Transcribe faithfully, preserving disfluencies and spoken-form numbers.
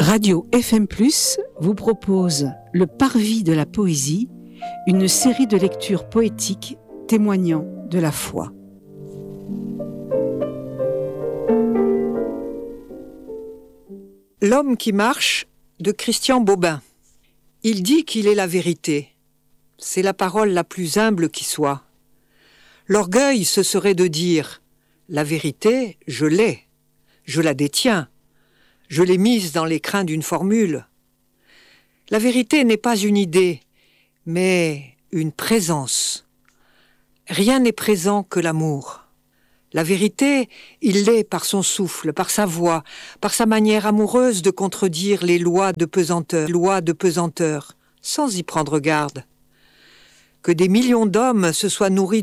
Radio F M plus, vous propose Le Parvis de la poésie, une série de lectures poétiques témoignant de la foi. L'homme qui marche de Christian Bobin. Il dit qu'il est la vérité. C'est la parole la plus humble qui soit. L'orgueil, ce serait de dire « La vérité, je l'ai, je la détiens, je l'ai mise dans l'écrin d'une formule. » La vérité n'est pas une idée, mais une présence. Rien n'est présent que l'amour. La vérité, il l'est par son souffle, par sa voix, par sa manière amoureuse de contredire les lois de pesanteur, lois de pesanteur, sans y prendre garde. Que des millions d'hommes se soient nourris